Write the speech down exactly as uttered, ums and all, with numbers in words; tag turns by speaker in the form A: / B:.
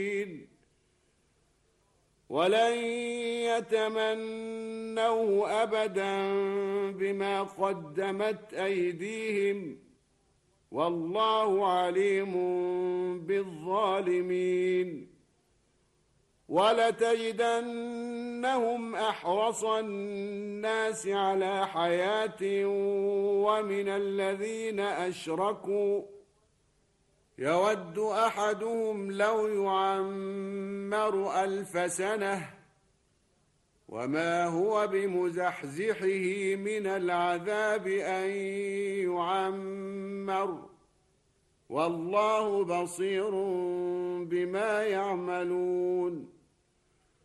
A: ولن يتمنوه أبدا بما قدمت أيديهم والله عليم بالظالمين. ولتجدنهم أحرص الناس على حياة ومن الذين أشركوا يود أحدهم لو يعمر ألف سنة وما هو بمزحزحه من العذاب أن يعمر والله بصير بما يعملون.